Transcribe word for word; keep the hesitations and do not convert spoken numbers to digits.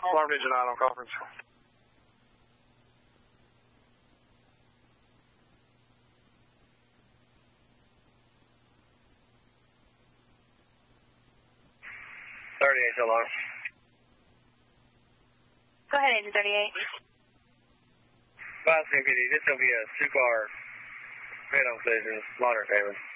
Alarm Engine nine on conference. thirty-eight alarm. Go ahead, Engine thirty-eight. Five C P D, this will be a two-car head-on collision, moderate damage.